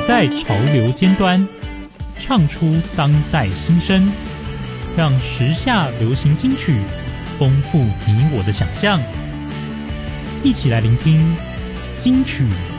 在潮流尖端，唱出当代心声，让时下流行金曲丰富你我的想象。一起来聆听金曲